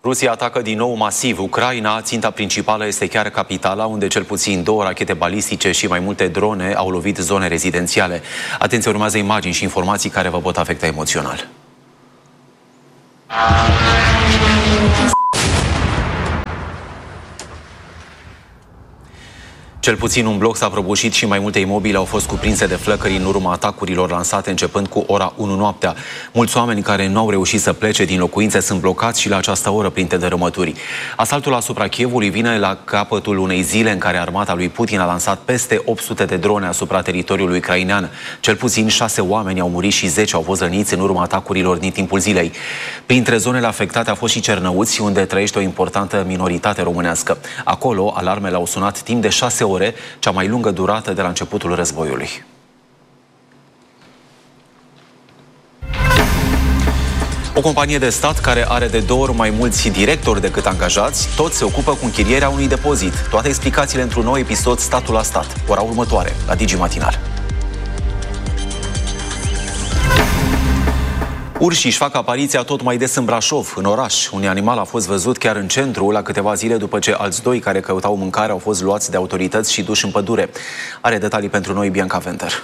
Rusia atacă din nou masiv Ucraina. Ținta principală este chiar capitala, unde cel puțin 2 rachete balistice și mai multe drone au lovit zone rezidențiale. Atenție, urmează imagini și informații care vă pot afecta emoțional. Cel puțin un bloc s-a prăbușit și mai multe imobile au fost cuprinse de flăcări în urma atacurilor lansate începând cu ora 1 noaptea. Mulți oameni care nu au reușit să plece din locuințe sunt blocați și la această oră printre dărâmături. Asaltul asupra Kievului vine la capătul unei zile în care armata lui Putin a lansat peste 800 de drone asupra teritoriului ucrainean. Cel puțin 6 oameni au murit și 10 au fost răniți în urma atacurilor din timpul zilei. Printre zonele afectate a fost și Cernăuți, unde trăiește o importantă minoritate românească. Acolo, alarmele au sunat timp de 6 ore, cea mai lungă durată de la începutul războiului. O companie de stat care are de 2 ori mai mulți directori decât angajați, toți se ocupă cu închirierea unui depozit. Toate explicațiile într-un nou episod Statul la Stat, ora următoare, la Digi Matinal. Urșii își fac apariția tot mai des în Brașov, în oraș. Un animal a fost văzut chiar în centru, la câteva zile după ce alți 2 care căutau mâncare au fost luați de autorități și duși în pădure. Are detalii pentru noi Bianca Venter.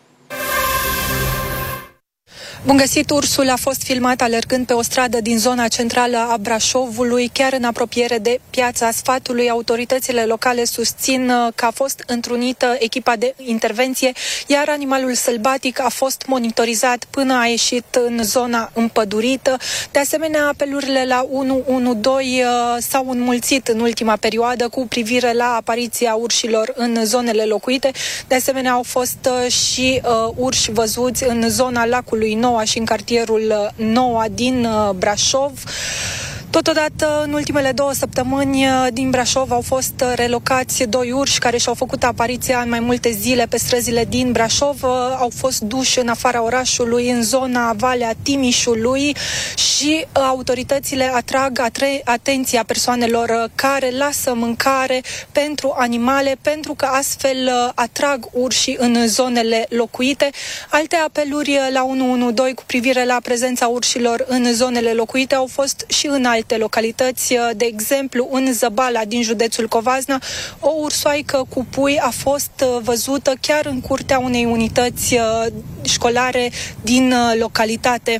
Bun găsit, ursul a fost filmat alergând pe o stradă din zona centrală a Brașovului, chiar în apropiere de Piața Sfatului. Autoritățile locale susțin că a fost întrunită echipa de intervenție, iar animalul sălbatic a fost monitorizat până a ieșit în zona împădurită. De asemenea, apelurile la 112 s-au înmulțit în ultima perioadă cu privire la apariția urșilor în zonele locuite. De asemenea, au fost și urși văzuți în zona lacului Noua și în cartierul Noua din Brașov. Totodată, în ultimele 2 săptămâni din Brașov au fost relocați 2 urși care și-au făcut apariția în mai multe zile pe străzile din Brașov. Au fost duși în afara orașului, în zona Valea Timișului, și autoritățile atrag atenția persoanelor care lasă mâncare pentru animale, pentru că astfel atrag urșii în zonele locuite. Alte apeluri la 112 cu privire la prezența urșilor în zonele locuite au fost și în alte localități, de exemplu în Zăbala din județul Covasna, o ursoaică cu pui a fost văzută chiar în curtea unei unități școlare din localitate.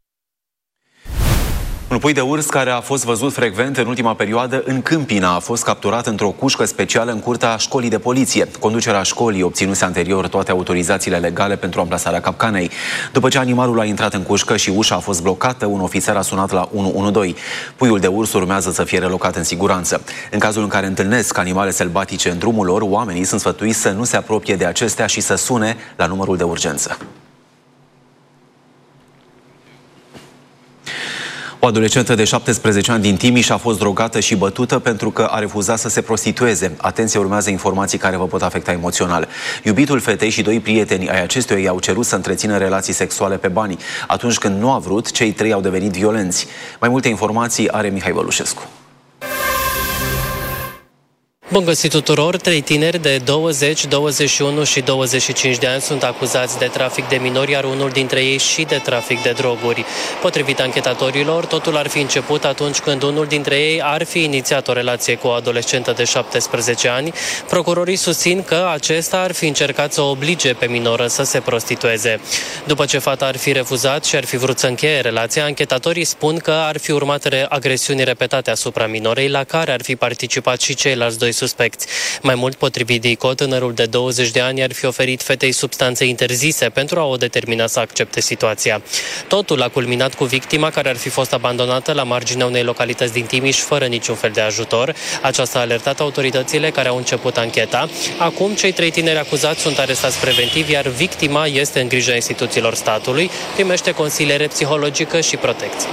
Un pui de urs care a fost văzut frecvent în ultima perioadă în Câmpina a fost capturat într-o cușcă specială în curtea școlii de poliție. Conducerea școlii obținuse anterior toate autorizațiile legale pentru amplasarea capcanei. După ce animalul a intrat în cușcă și ușa a fost blocată, un ofițer a sunat la 112. Puiul de urs urmează să fie relocat în siguranță. În cazul în care întâlnesc animale sălbatice în drumul lor, oamenii sunt sfătuiți să nu se apropie de acestea și să sune la numărul de urgență. O adolescentă de 17 ani din Timiș a fost drogată și bătută pentru că a refuzat să se prostitueze. Atenție, urmează informații care vă pot afecta emoțional. Iubitul fetei și 2 prieteni ai acestuia i-au cerut să întrețină relații sexuale pe bani. Atunci când nu a vrut, cei 3 au devenit violenți. Mai multe informații are Mihai Vălușescu. Bun găsit tuturor! 3 tineri de 20, 21 și 25 de ani sunt acuzați de trafic de minori, iar unul dintre ei și de trafic de droguri. Potrivit anchetatorilor, totul ar fi început atunci când unul dintre ei ar fi inițiat o relație cu o adolescentă de 17 ani. Procurorii susțin că acesta ar fi încercat să o oblige pe minoră să se prostitueze. După ce fata ar fi refuzat și ar fi vrut să încheie relația, anchetatorii spun că ar fi urmat agresiuni repetate asupra minorei, la care ar fi participat și ceilalți 2 suspecți. Mai mult, potrivit DICO, tânărul de 20 de ani ar fi oferit fetei substanțe interzise pentru a o determina să accepte situația. Totul a culminat cu victima care ar fi fost abandonată la marginea unei localități din Timiș fără niciun fel de ajutor. Aceasta a alertat autoritățile care au început ancheta. Acum, cei 3 tineri acuzați sunt arestați preventiv, iar victima este în grija instituțiilor statului, primește consiliere psihologică și protecție.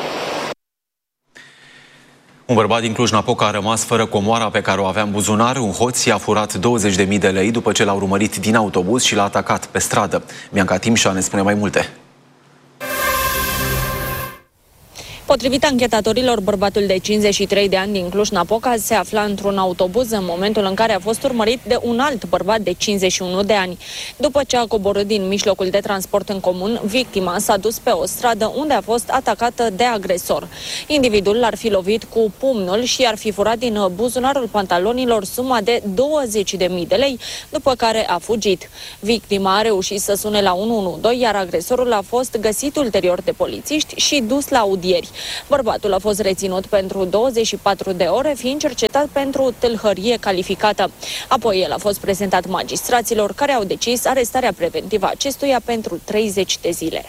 Un bărbat din Cluj-Napoca a rămas fără comoara pe care o avea în buzunar. Un hoț i-a furat 20.000 de lei după ce l-a urmărit din autobuz și l-a atacat pe stradă. Bianca Timșa ne spune mai multe. Potrivit anchetatorilor, bărbatul de 53 de ani din Cluj-Napoca se afla într-un autobuz în momentul în care a fost urmărit de un alt bărbat de 51 de ani. După ce a coborât din mijlocul de transport în comun, victima s-a dus pe o stradă unde a fost atacată de agresor. Individul l-ar fi lovit cu pumnul și ar fi furat din buzunarul pantalonilor suma de 20.000 de lei, după care a fugit. Victima a reușit să sune la 112, iar agresorul a fost găsit ulterior de polițiști și dus la audieri. Bărbatul a fost reținut pentru 24 de ore, fiind cercetat pentru tâlhărie calificată. Apoi el a fost prezentat magistraților, care au decis arestarea preventivă a acestuia pentru 30 de zile.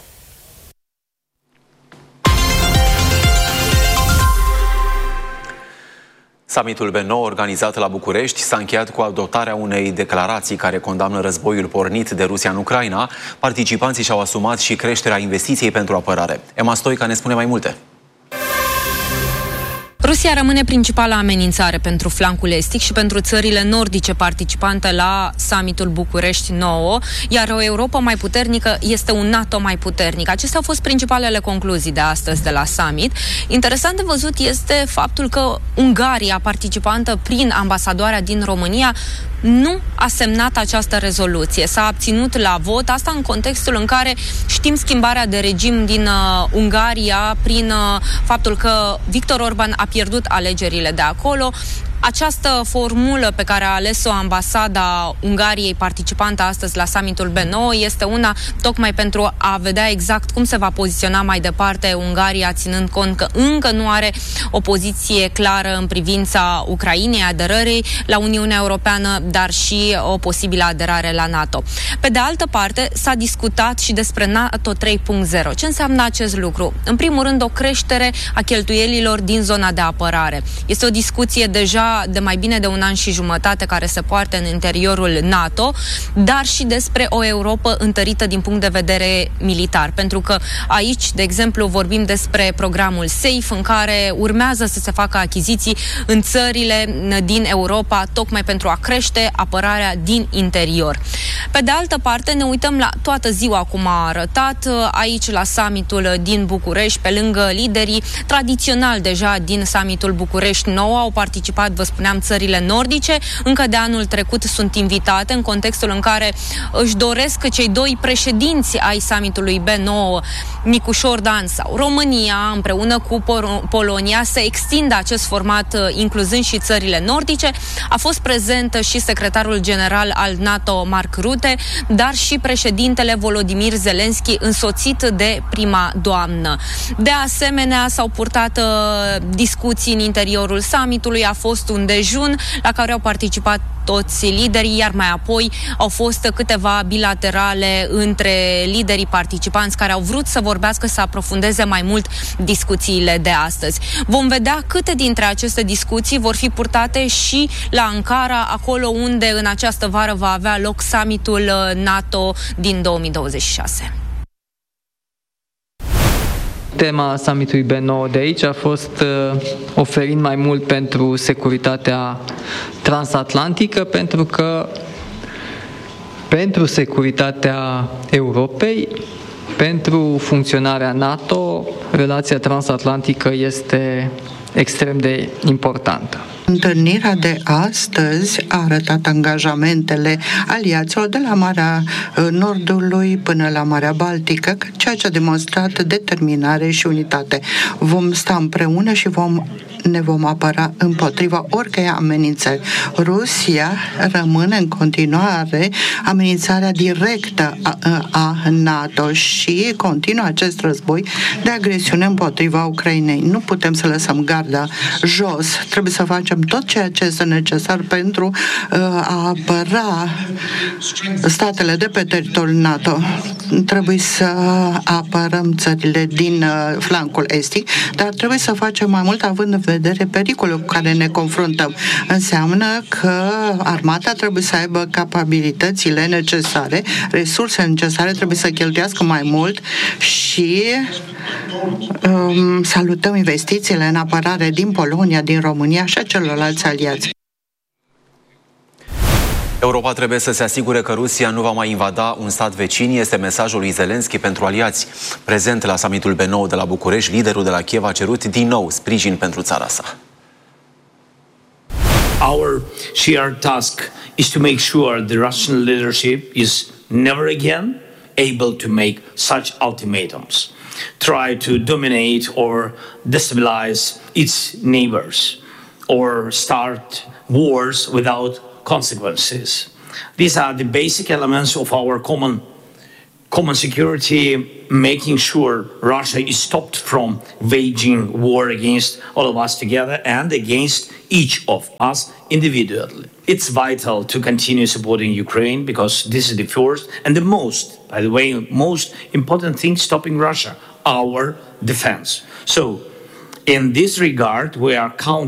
Summitul B9 organizat la București s-a încheiat cu adoptarea unei declarații care condamnă războiul pornit de Rusia în Ucraina. Participanții și-au asumat și creșterea investiției pentru apărare. Emma Stoica ne spune mai multe. Rusia rămâne principala amenințare pentru flancul estic și pentru țările nordice participante la summitul București 9, iar o Europa mai puternică este un NATO mai puternic. Acestea au fost principalele concluzii de astăzi de la summit. Interesant de văzut este faptul că Ungaria, participantă prin ambasadoarea din România, nu a semnat această rezoluție. S-a abținut la vot, asta în contextul în care știm schimbarea de regim din Ungaria prin faptul că Viktor Orban a pierdut alegerile de acolo. Această formulă pe care a ales-o ambasada Ungariei participantă astăzi la summitul B9 este una tocmai pentru a vedea exact cum se va poziționa mai departe Ungaria, ținând cont că încă nu are o poziție clară în privința Ucrainei, aderării la Uniunea Europeană, dar și o posibilă aderare la NATO. Pe de altă parte, s-a discutat și despre NATO 3.0. Ce înseamnă acest lucru? În primul rând, o creștere a cheltuielilor din zona de apărare. Este o discuție deja de mai bine de un an și jumătate care se poartă în interiorul NATO, dar și despre o Europă întărită din punct de vedere militar. Pentru că aici, de exemplu, vorbim despre programul SAFE, în care urmează să se facă achiziții în țările din Europa, tocmai pentru a crește apărarea din interior. Pe de altă parte, ne uităm la toată ziua cum a arătat aici la summitul din București, pe lângă liderii tradițional deja din summitul București 9, au participat, vă spuneam, țările nordice. Încă de anul trecut sunt invitate în contextul în care își doresc cei doi președinți ai summitului B9, Micușor Dan sau România, împreună cu Polonia, să extindă acest format incluzând și țările nordice. A fost prezent și secretarul general al NATO, Mark Rutte, dar și președintele Volodymyr Zelensky, însoțit de prima doamnă. De asemenea, s-au purtat discuții în interiorul summitului, a fost un dejun la care au participat toți liderii, iar mai apoi au fost câteva bilaterale între liderii participanți care au vrut să vorbească, să aprofundeze mai mult discuțiile de astăzi. Vom vedea câte dintre aceste discuții vor fi purtate și la Ankara, acolo unde în această vară va avea loc summitul NATO din 2026. Tema summitului B9 de aici a fost oferind mai mult pentru securitatea transatlantică, pentru că pentru securitatea Europei, pentru funcționarea NATO, relația transatlantică este extrem de importantă. Întâlnirea de astăzi a arătat angajamentele aliaților de la Marea Nordului până la Marea Baltică, ceea ce a demonstrat determinare și unitate. Vom sta împreună și ne vom apăra împotriva oricăia amenințări. Rusia rămâne în continuare amenințarea directă a NATO și continuă acest război de agresiune împotriva Ucrainei. Nu putem să lăsăm garda jos. Trebuie să facem tot ceea ce este necesar pentru a apăra statele de pe teritoriul NATO. Trebuie să apărăm țările din flancul estic, dar trebuie să facem mai mult având în vedere pericolul cu care ne confruntăm. Înseamnă că armata trebuie să aibă capabilitățile necesare, resursele necesare, trebuie să cheltuiască mai mult și salutăm investițiile în apărare din Polonia, din România și a celorlalți aliați. Europa trebuie să se asigure că Rusia nu va mai invada un stat vecin, este mesajul lui Zelensky pentru aliați. Prezent la summitul B9 de la București, liderul de la Kiev a cerut din nou sprijin pentru țara sa. Our shared task is to make sure the Russian leadership is never again able to make such ultimatums, try to dominate or destabilize its neighbors, or start wars without consequences. These are the basic elements of our common security, making sure Russia is stopped from waging war against all of us together and against each of us individually. It's vital to continue supporting Ukraine because this is the first and the most important thing stopping Russia, our defense. So, in this regard, we are counting